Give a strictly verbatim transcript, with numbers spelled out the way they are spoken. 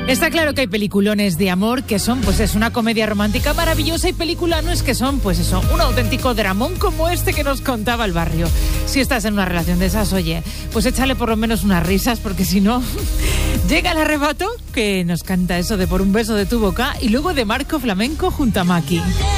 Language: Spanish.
Está claro que hay peliculones de amor que son, pues es una comedia romántica maravillosa, y películas que son, pues eso, un auténtico dramón como este que nos contaba el barrio. Si estás en una relación de esas, oye, pues échale por lo menos unas risas, porque si no, llega el arrebato, que nos canta eso de Por un beso de tu boca, y luego de Marco Flamenco junto a Maki.